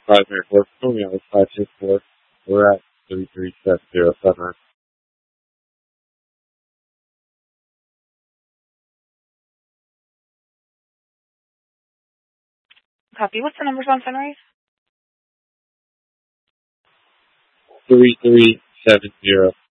primary work only on 564. We're at 33707. Copy. What's the numbers on Sunrise? 3370.